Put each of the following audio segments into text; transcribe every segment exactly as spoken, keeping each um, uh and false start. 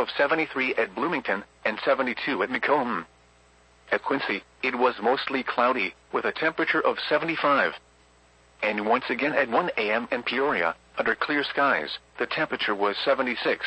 of seventy-three at Bloomington and seventy-two at Macomb. At Quincy, it was mostly cloudy, with a temperature of seventy-five. And once again at one A M in Peoria, under clear skies, the temperature was seventy-six.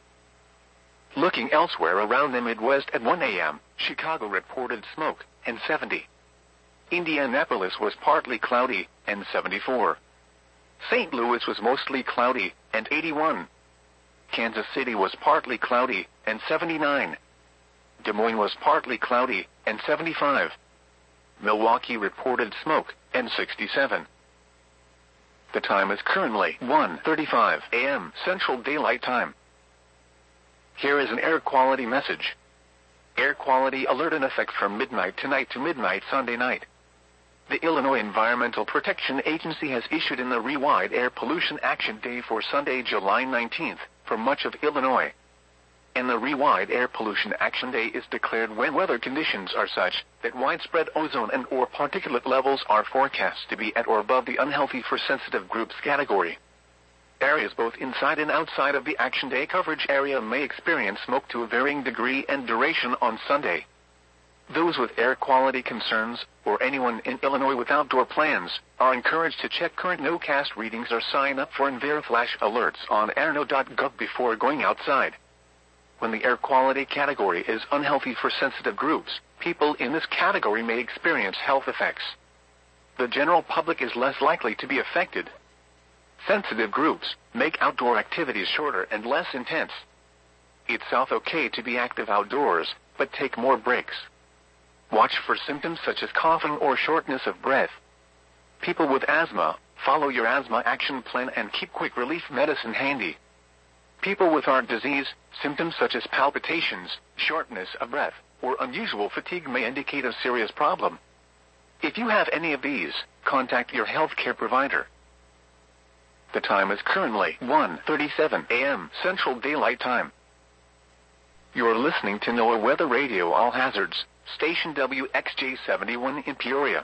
Looking elsewhere around the Midwest at one A M, Chicago reported smoke, and seventy. Indianapolis was partly cloudy, and seventy-four. Saint Louis was mostly cloudy, and eighty-one. Kansas City was partly cloudy, and seventy-nine. Des Moines was partly cloudy, and seventy-five. Milwaukee reported smoke, and sixty-seven. The time is currently one thirty-five A M Central Daylight Time. Here is an air quality message. Air quality alert in effect from midnight tonight to midnight Sunday night. The Illinois Environmental Protection Agency has issued an ERIE-wide Air Pollution Action Day for Sunday, July nineteenth, for much of Illinois. An ERIE-wide Air Pollution Action Day is declared when weather conditions are such that widespread ozone and or particulate levels are forecast to be at or above the unhealthy for sensitive groups category. Areas both inside and outside of the Action Day coverage area may experience smoke to a varying degree and duration on Sunday. Those with air quality concerns, or anyone in Illinois with outdoor plans, are encouraged to check current NOCAST readings or sign up for EnviroFlash alerts on airno dot gov before going outside. When the air quality category is unhealthy for sensitive groups, people in this category may experience health effects. The general public is less likely to be affected. Sensitive groups make outdoor activities shorter and less intense. It's okay to be active outdoors, but take more breaks. Watch for symptoms such as coughing or shortness of breath. People with asthma, follow your asthma action plan and keep quick relief medicine handy. People with heart disease, symptoms such as palpitations, shortness of breath, or unusual fatigue may indicate a serious problem. If you have any of these, contact your healthcare provider. The time is currently one thirty-seven A M Central Daylight Time. You're listening to NOAA Weather Radio All Hazards, station W X J seventy-one in Peoria.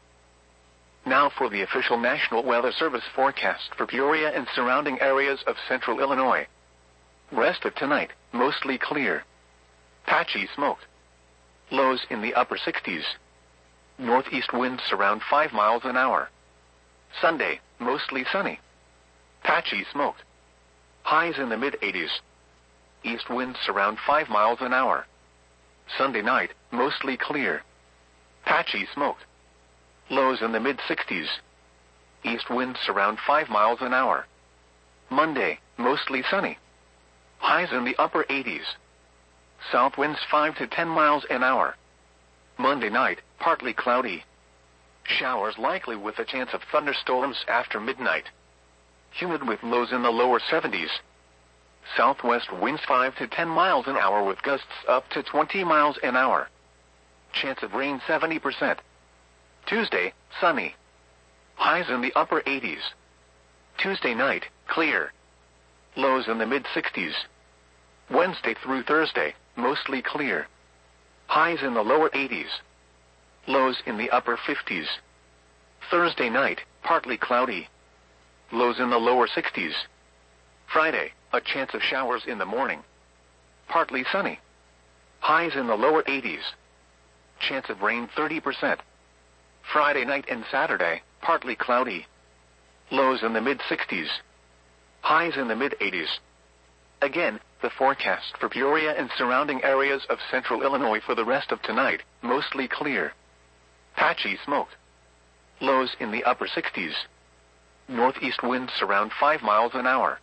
Now for the official National Weather Service forecast for Peoria and surrounding areas of central Illinois. Rest of tonight, mostly clear. Patchy smoke. Lows in the upper sixties. Northeast winds around five miles an hour. Sunday, mostly sunny. Patchy smoke. Highs in the mid-eighties. East winds around five miles an hour. Sunday night, mostly clear. Patchy smoke. Lows in the mid-sixties. East winds around five miles an hour. Monday, mostly sunny. Highs in the upper eighties. South winds five to ten miles an hour. Monday night, partly cloudy. Showers likely with a chance of thunderstorms after midnight. Humid with lows in the lower seventies. Southwest winds five to ten miles an hour with gusts up to twenty miles an hour. Chance of rain seventy percent. Tuesday, sunny. Highs in the upper eighties. Tuesday night, clear. Lows in the mid-sixties. Wednesday through Thursday, mostly clear. Highs in the lower eighties. Lows in the upper fifties. Thursday night, partly cloudy. Lows in the lower sixties. Friday, a chance of showers in the morning. Partly sunny. Highs in the lower eighties. Chance of rain thirty percent. Friday night and Saturday, partly cloudy. Lows in the mid-sixties. Highs in the mid-eighties. Again, the forecast for Peoria and surrounding areas of central Illinois for the rest of tonight, mostly clear. Patchy smoke. Lows in the upper sixties. Northeast winds around five miles an hour.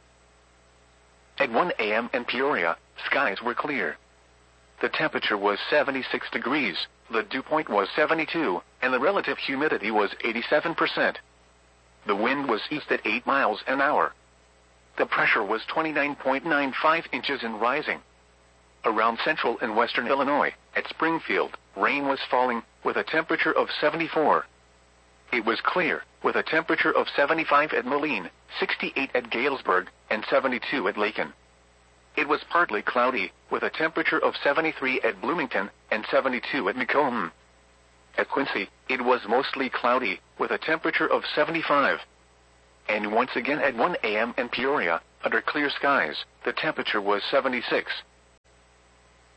At one A M in Peoria, skies were clear. The temperature was seventy-six degrees, the dew point was seventy-two, and the relative humidity was eighty-seven percent. The wind was east at eight miles an hour. The pressure was twenty-nine point nine five inches and rising. Around central and western Illinois, at Springfield, rain was falling, with a temperature of seventy-four. It was clear, with a temperature of seventy-five at Moline, sixty-eight at Galesburg, and seventy-two at Lakin. It was partly cloudy, with a temperature of seventy-three at Bloomington, and seventy-two at Macomb. At Quincy, it was mostly cloudy, with a temperature of seventy-five. And once again at one A M in Peoria, under clear skies, the temperature was seventy-six.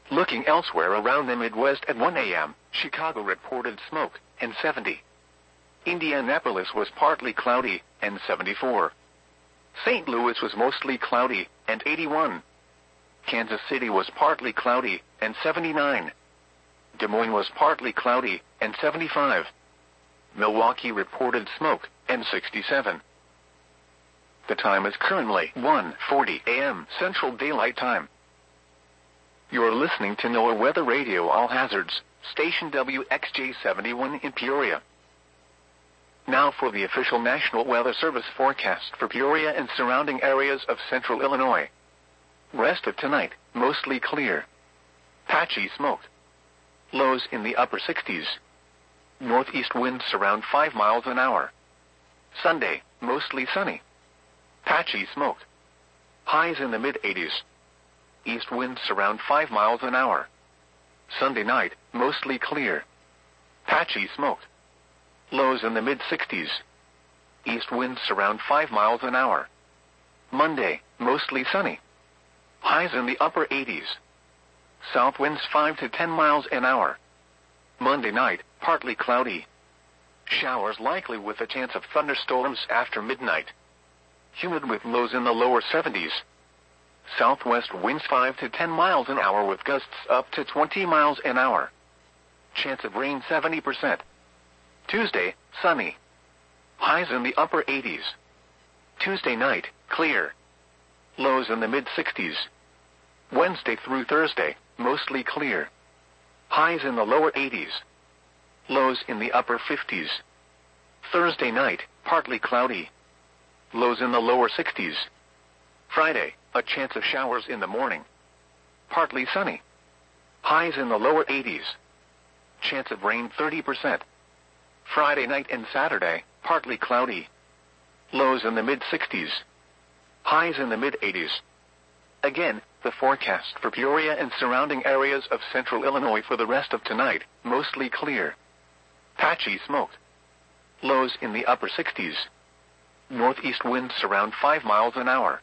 Looking elsewhere around the Midwest at one a m, Chicago reported smoke, and seventy. Indianapolis was partly cloudy, and seventy-four. Saint Louis was mostly cloudy, and eighty-one. Kansas City was partly cloudy, and seventy-nine. Des Moines was partly cloudy, and seventy-five. Milwaukee reported smoke, and sixty-seven. The time is currently one forty a m Central Daylight Time. You're listening to NOAA Weather Radio All Hazards, station W X J seventy-one in Peoria. Now for the official National Weather Service forecast for Peoria and surrounding areas of central Illinois. Rest of tonight, mostly clear. Patchy smoke. Lows in the upper sixties. Northeast winds around five miles an hour. Sunday, mostly sunny. Patchy smoke. Highs in the mid-eighties. East winds around five miles an hour. Sunday night, mostly clear. Patchy smoke. Lows in the mid-sixties. East winds around five miles an hour. Monday, mostly sunny. Highs in the upper eighties. South winds five to ten miles an hour. Monday night, partly cloudy. Showers likely with a chance of thunderstorms after midnight. Humid with lows in the lower seventies. Southwest winds five to ten miles an hour with gusts up to twenty miles an hour. Chance of rain seventy percent. Tuesday, sunny. Highs in the upper eighties. Tuesday night, clear. Lows in the mid-sixties. Wednesday through Thursday, mostly clear. Highs in the lower eighties. Lows in the upper fifties. Thursday night, partly cloudy. Lows in the lower sixties. Friday, a chance of showers in the morning. Partly sunny. Highs in the lower eighties. Chance of rain thirty percent. Friday night and Saturday, partly cloudy. Lows in the mid-sixties. Highs in the mid-eighties. Again, the forecast for Peoria and surrounding areas of central Illinois for the rest of tonight, mostly clear. Patchy smoke. Lows in the upper sixties. Northeast winds around five miles an hour.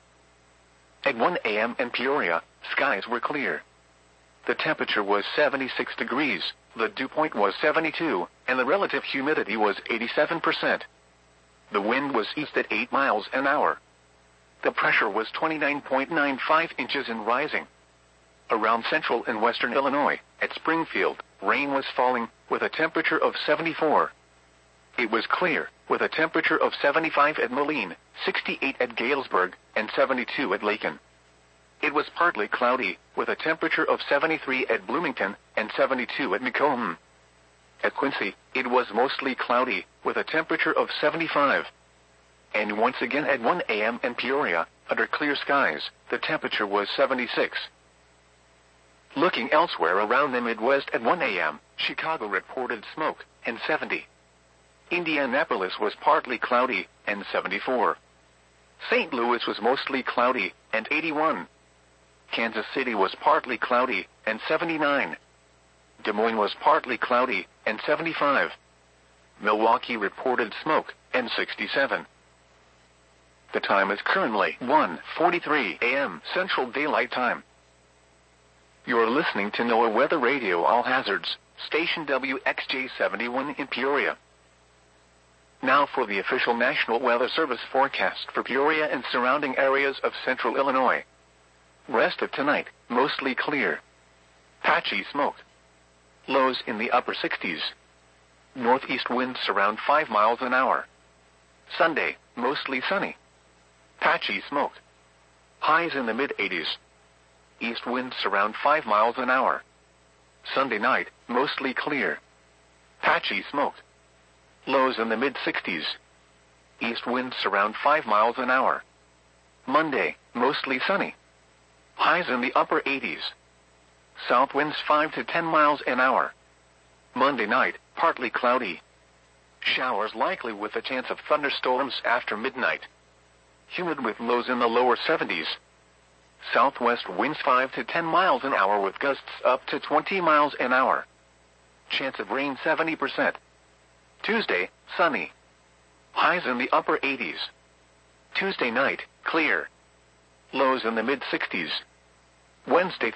At one a m in Peoria, skies were clear. The temperature was seventy-six degrees, the dew point was seventy-two, and the relative humidity was eighty-seven percent. The wind was east at eight miles an hour. The pressure was twenty-nine point nine five inches and rising. Around central and western Illinois, at Springfield, rain was falling, with a temperature of seventy-four. It was clear, with a temperature of seventy-five at Moline, sixty-eight at Galesburg, and seventy-two at Lakin. It was partly cloudy, with a temperature of seventy-three at Bloomington, and seventy-two at Macomb. At Quincy, it was mostly cloudy, with a temperature of seventy-five. And once again at one a m in Peoria, under clear skies, the temperature was seventy-six. Looking elsewhere around the Midwest at one a m, Chicago reported smoke, and seventy. Indianapolis was partly cloudy, and seventy-four. Saint Louis was mostly cloudy, and eighty-one. Kansas City was partly cloudy, and seventy-nine. Des Moines was partly cloudy, and seventy-five. Milwaukee reported smoke, and sixty-seven. The time is currently one forty-three a m Central Daylight Time. You're listening to NOAA Weather Radio All Hazards, station W X J seventy-one in Peoria. Now for the official National Weather Service forecast for Peoria and surrounding areas of central Illinois. Rest of tonight, mostly clear. Patchy smoke. Lows in the upper sixties. Northeast winds around five miles an hour. Sunday, mostly sunny. Patchy smoke. Highs in the mid-eighties. East winds around five miles an hour. Sunday night, mostly clear. Patchy smoke. Lows in the mid-sixties. East winds around five miles an hour. Monday, mostly sunny. Highs in the upper eighties. South winds five to ten miles an hour. Monday night, partly cloudy. Showers likely with a chance of thunderstorms after midnight. Humid with lows in the lower seventies. Southwest winds five to ten miles an hour with gusts up to twenty miles an hour. Chance of rain seventy percent. Tuesday, sunny. Highs in the upper eighties. Tuesday night, clear. Lows in the mid-sixties. Wednesday